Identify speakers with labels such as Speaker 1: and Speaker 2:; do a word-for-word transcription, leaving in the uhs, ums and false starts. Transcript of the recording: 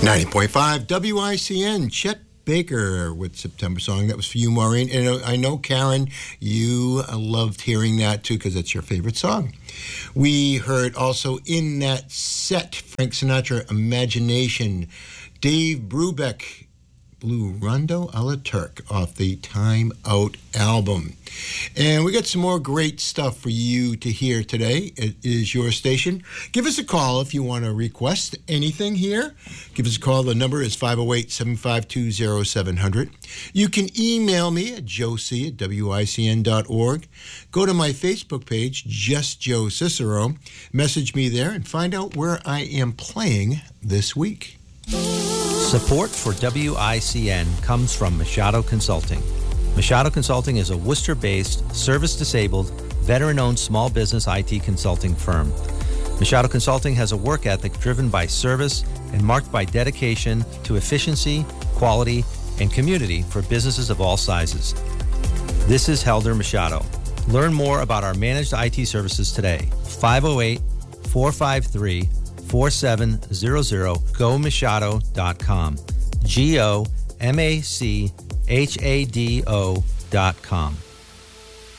Speaker 1: ninety point five W I C N, Chet Baker with September Song. That was for you, Maureen. And I know, Karen, you loved hearing that too because it's your favorite song. We heard also in that set Frank Sinatra, Imagination, Dave Brubeck, Blue Rondo a la Turk off the Time Out album. And we got some more great stuff for you to hear today. It is your station. Give us a call if you want to request anything here. Give us a call. The number is five oh eight, seven five two, oh seven hundred. You can email me at joe c at w i c n dot org. Go to my Facebook page, Just Joe Cicero. Message me there and find out where I am playing this week.
Speaker 2: Support for W I C N comes from Machado Consulting. Machado Consulting is a Worcester-based, service-disabled, veteran-owned small business I T consulting firm. Machado Consulting has a work ethic driven by service and marked by dedication to efficiency, quality, and community for businesses of all sizes. This is Helder Machado. Learn more about our managed I T services today. five oh eight, four five three, four seven zero zero, go machado dot com. G O M A C H A D O dot com.